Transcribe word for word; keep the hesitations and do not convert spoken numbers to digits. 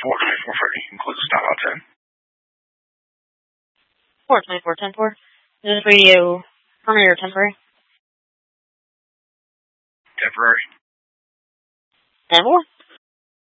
four twenty-four thirty. Includes the stop out ten. four twenty-four ten four. Is this radio permanent or temporary? Temporary. ten four.